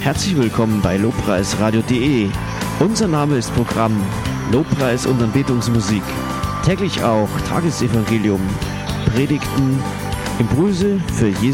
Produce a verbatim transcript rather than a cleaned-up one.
Herzlich willkommen bei lobpreisradio punkt de. Unser Name ist Programm Lobpreis und Anbetungsmusik. Täglich auch Tagesevangelium, Predigten, Impulse für Jesu